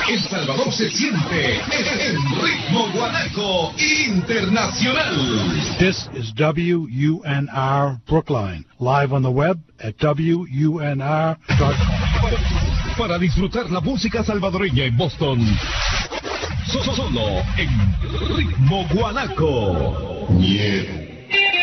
El Salvador se siente en Ritmo Guanaco Internacional. This is WUNR Brookline, live on the web at WUNR.com. Para disfrutar la música salvadoreña en Boston, solo en Ritmo Guanaco. Yeah.